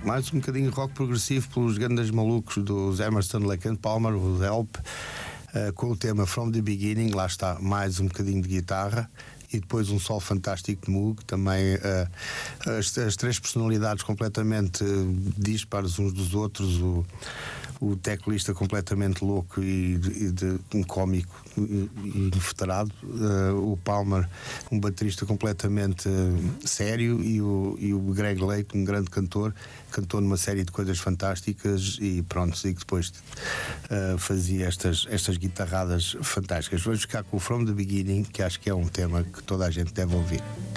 mais um bocadinho rock progressivo pelos grandes malucos dos Emerson, Lake and Palmer, os Help, com o tema From the Beginning. Lá está mais um bocadinho de guitarra e depois um solo fantástico de Moog. Também as três personalidades completamente dispares uns dos outros, o teclista completamente louco e um cómico e inveterado, o Palmer, um baterista completamente sério, e o Greg Lake, um grande cantor, cantou numa série de coisas fantásticas e pronto, e que depois fazia estas guitarradas fantásticas. Vamos ficar com o From the Beginning, que acho que é um tema que toda a gente deve ouvir.